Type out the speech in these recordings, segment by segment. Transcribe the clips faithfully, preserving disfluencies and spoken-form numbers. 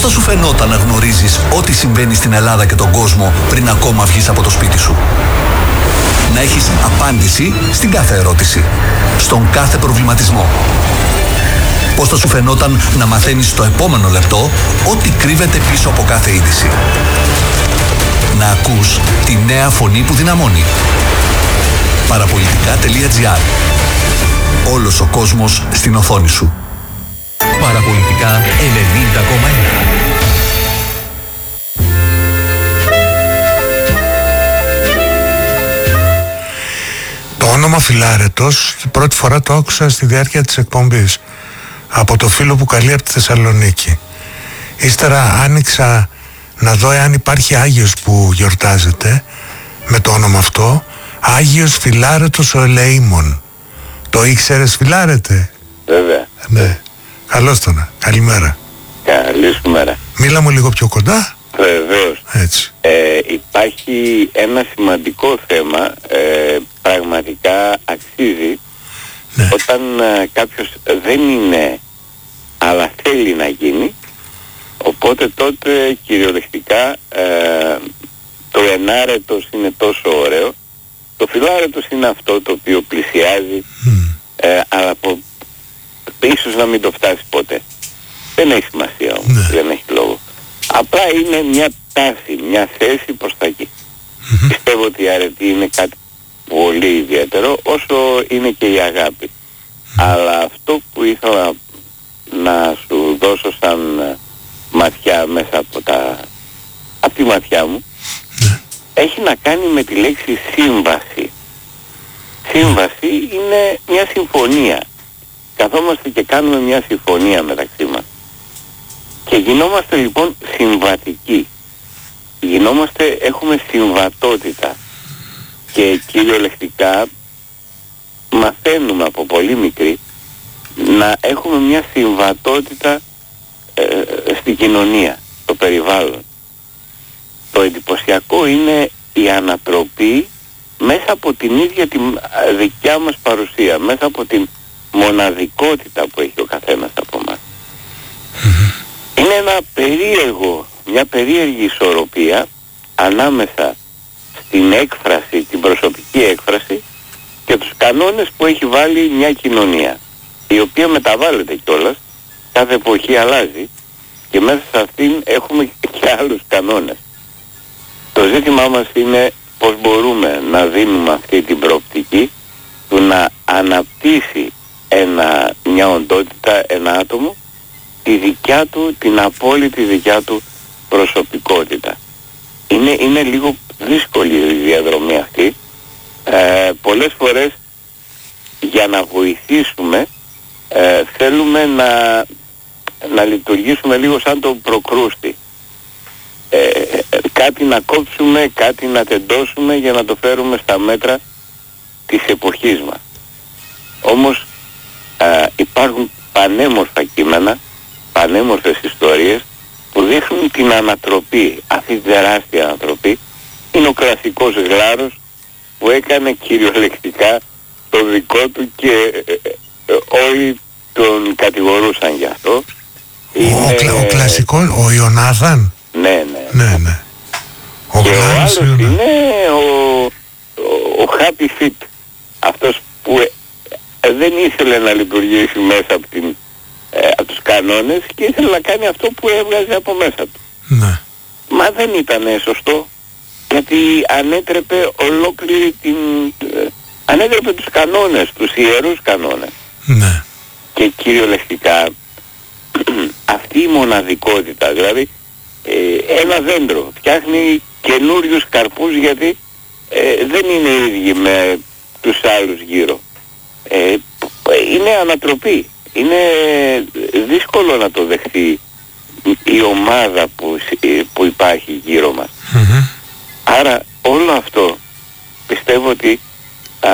θα σου φαινόταν να γνωρίζεις ό,τι συμβαίνει στην Ελλάδα και τον κόσμο πριν ακόμα βγεις από το σπίτι σου? Να έχεις απάντηση στην κάθε ερώτηση, στον κάθε προβληματισμό. Πώς θα σου φαινόταν να μαθαίνεις στο επόμενο λεπτό ό,τι κρύβεται πίσω από κάθε είδηση? Να ακούς τη νέα φωνή που δυναμώνει. Παραπολιτικά.gr. Όλος ο κόσμος στην οθόνη σου. Παραπολιτικά ενενήντα κόμμα ένα. Το όνομα Φιλάρετος πρώτη φορά το άκουσα στη διάρκεια της εκπομπής από το φίλο που καλεί από τη Θεσσαλονίκη. Ύστερα άνοιξα να δω εάν υπάρχει Άγιος που γιορτάζεται με το όνομα αυτό. Άγιος Φιλάρετος ο Ελεήμων. Το ήξερες, Φιλάρετε? Βέβαια. Ναι. Καλώς τον. Καλημέρα. Καλή σου μέρα. Μίλα μου λίγο πιο κοντά. Βεβαίως. Έτσι. Ε, υπάρχει ένα σημαντικό θέμα, ε, πραγματικά αξίζει, Ναι. όταν ε, κάποιος δεν είναι αλλά θέλει να γίνει, οπότε τότε κυριολεκτικά ε, το ενάρετος είναι τόσο ωραίο, το φιλάρετος είναι αυτό το οποίο πλησιάζει, Mm. ε, αλλά από, ίσως να μην το φτάσει ποτέ. Δεν έχει σημασία όμως, Ναι. δεν έχει λόγο. Απλά είναι μια τάση, μια θέση προς τα εκεί. Mm-hmm. Πιστεύω ότι η αρετή είναι κάτι πολύ ιδιαίτερο, όσο είναι και η αγάπη. Mm. Αλλά αυτό που ήθελα να σου δώσω σαν ματιά μέσα από, τα, από τη ματιά μου, Ναι. έχει να κάνει με τη λέξη σύμβαση. Σύμβαση είναι μια συμφωνία. Καθόμαστε και κάνουμε μια συμφωνία μεταξύ μας. Και γινόμαστε λοιπόν συμβατικοί. Γινόμαστε, έχουμε συμβατότητα. Και κυριολεκτικά μαθαίνουμε από πολύ μικρή να έχουμε μια συμβατότητα ε, στην κοινωνία, στο περιβάλλον. Το εντυπωσιακό είναι η ανατροπή μέσα από την ίδια τη δικιά μας παρουσία, μέσα από την μοναδικότητα που έχει ο καθένας από μας. Mm-hmm. Είναι ένα περίεργο, μια περίεργη ισορροπία ανάμεσα στην έκφραση, την προσωπική έκφραση και τους κανόνες που έχει βάλει μια κοινωνία, η οποία μεταβάλλεται κιόλας, κάθε εποχή αλλάζει και μέσα σε αυτήν έχουμε και άλλους κανόνες. Το ζήτημά μας είναι πώς μπορούμε να δίνουμε αυτή την προοπτική του να αναπτύσσει ένα, μια οντότητα, ένα άτομο, τη δικιά του, την απόλυτη δικιά του προσωπικότητα. Είναι, είναι λίγο δύσκολη η διαδρομή αυτή. Ε, πολλές φορές για να βοηθήσουμε ε, θέλουμε να, να λειτουργήσουμε λίγο σαν τον προκρούστη. Ε, κάτι να κόψουμε, κάτι να τεντώσουμε για να το φέρουμε στα μέτρα της εποχής μας. Όμως ε, υπάρχουν πανέμορφα κείμενα, πανέμορφες ιστορίες που δείχνουν την ανατροπή, αυτή τη τεράστια ανατροπή. Είναι ο κλασικός Γλάρος που έκανε κυριολεκτικά το δικό του και ε, ε, όλοι τον κατηγορούσαν γι' αυτό. Είναι... Ο, κλα, ο κλασικός, ο Ιωνάθαν. Ναι, ναι. Ναι, ναι. Ο και Γλάρος ο άλλος Ιωνάθαν. είναι ο, ο, ο Happy Feet, αυτός που ε, δεν ήθελε να λειτουργήσει μέσα από, την, ε, από τους κανόνες και ήθελε να κάνει αυτό που έβγαζε από μέσα του. Ναι. Μα δεν ήταν σωστό, γιατί ανέτρεπε ολόκληρη την... Ε, ανέτρεπε τους κανόνες, τους ιερούς κανόνες. Ναι. Και κυριολεκτικά αυτή η μοναδικότητα, δηλαδή ε, ένα δέντρο φτιάχνει καινούριους καρπούς γιατί ε, δεν είναι ίδιοι με τους άλλους γύρω. Ε, είναι ανατροπή. Είναι δύσκολο να το δεχθεί η ομάδα που, που υπάρχει γύρω μας. Mm-hmm. Άρα όλο αυτό πιστεύω ότι α,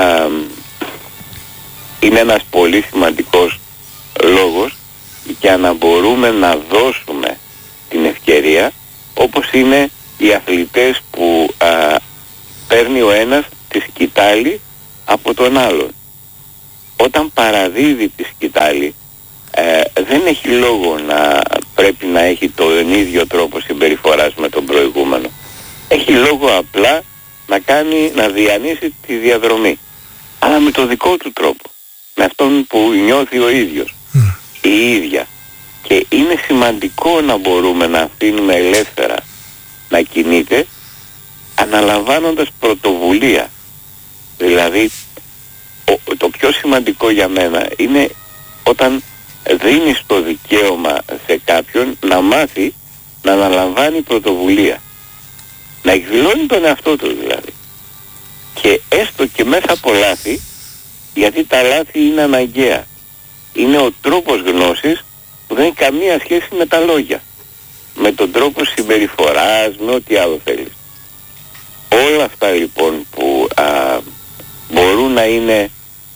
είναι ένας πολύ σημαντικός λόγος για να μπορούμε να δώσουμε την ευκαιρία, όπως είναι οι αθλητές που α, παίρνει ο ένας τη σκητάλη από τον άλλον. Όταν παραδίδει τη σκητάλη, ε, δεν έχει λόγο να πρέπει να έχει τον ίδιο τρόπο συμπεριφοράς με τον προηγούμενο. Έχει λόγο απλά να κάνει, να διανύσει τη διαδρομή, αλλά με το δικό του τρόπο, με αυτόν που νιώθει ο ίδιος, mm. η ίδια. Και είναι σημαντικό να μπορούμε να αφήνουμε ελεύθερα να κινείται, αναλαμβάνοντας πρωτοβουλία. Δηλαδή ο, το πιο σημαντικό για μένα είναι όταν δίνεις το δικαίωμα σε κάποιον να μάθει να αναλαμβάνει πρωτοβουλία, να εκδηλώνει τον εαυτό του δηλαδή, και έστω και μέσα από λάθη, γιατί τα λάθη είναι αναγκαία, είναι ο τρόπος γνώσης που δεν έχει καμία σχέση με τα λόγια, με τον τρόπο συμπεριφοράς, με ό,τι άλλο θέλεις. Όλα αυτά λοιπόν που α, μπορούν να είναι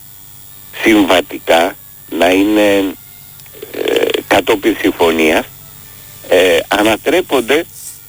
συμβατικά, να είναι ε, κατόπιν συμφωνίας, ε, ανατρέπονται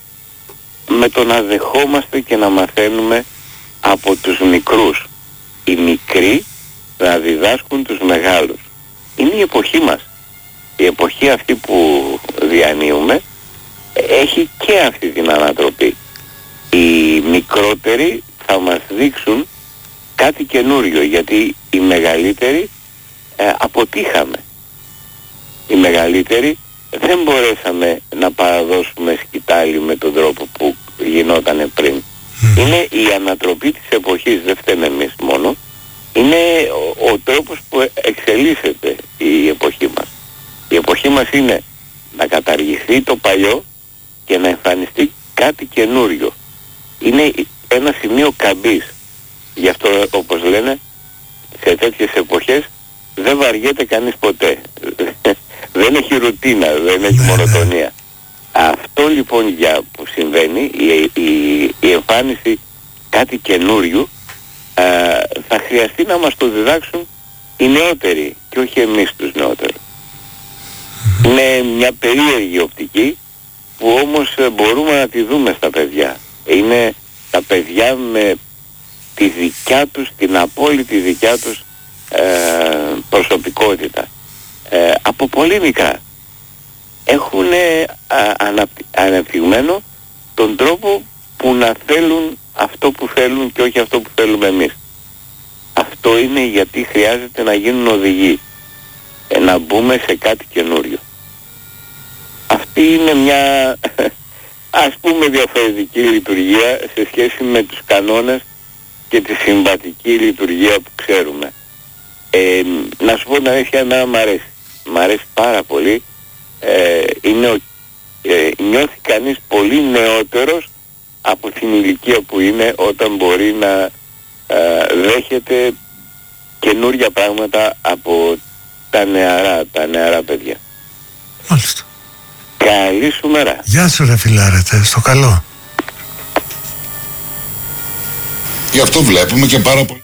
με το να δεχόμαστε και να μαθαίνουμε από τους μικρούς. Οι μικροί να διδάσκουν τους μεγάλους. Είναι η εποχή μας. Η εποχή αυτή που διανύουμε έχει και αυτή την ανατροπή. Οι μικρότεροι θα μας δείξουν κάτι καινούριο, γιατί οι μεγαλύτεροι ε, αποτύχαμε. Οι μεγαλύτεροι δεν μπορέσαμε να παραδώσουμε σκητάλη με τον τρόπο που γινόταν πριν. Mm. Είναι η ανατροπή της εποχής, δεν φταίμε εμείς μόνο. Είναι ο, ο τρόπος που εξελίσσεται η εποχή μας. Η εποχή μας είναι να καταργηθεί το παλιό και να εμφανιστεί κάτι καινούριο. Είναι ένα σημείο καμπής. Γι' αυτό, όπως λένε, σε τέτοιες εποχές δεν βαριέται κανείς ποτέ. Δεν έχει ρουτίνα, δεν έχει μονοτονία. Αυτό λοιπόν για που συμβαίνει, η, η, η εμφάνιση κάτι καινούριου, α, θα χρειαστεί να μας το διδάξουν οι νεότεροι και όχι εμείς τους νεότερους. Είναι μια περίεργη οπτική που όμως μπορούμε να τη δούμε στα παιδιά. Είναι τα παιδιά με τη δικιά τους, την απόλυτη δικιά τους ε, προσωπικότητα. Ε, από πολύ μικρά έχουν αναπτυγμένο τον τρόπο που να θέλουν αυτό που θέλουν και όχι αυτό που θέλουμε εμείς. Αυτό είναι γιατί χρειάζεται να γίνουν οδηγοί, ε, να μπούμε σε κάτι καινούριο. Αυτή είναι μια ας πούμε διαφορετική λειτουργία σε σχέση με τους κανόνες και τη συμβατική λειτουργία που ξέρουμε. Ε, να σου πω την αλήθεια, εμένα μ' αρέσει. Μ' αρέσει πάρα πολύ. Ε, είναι ο, ε, νιώθει κανείς πολύ νεότερος από την ηλικία που είναι, όταν μπορεί να ε, δέχεται καινούρια πράγματα από τα νεαρά, τα νεαρά παιδιά. Μάλιστα. Καλή σου μέρα. Γεια σου ρε φιλάρετε, στο καλό. Γι' αυτό βλέπουμε και πάρα πολύ.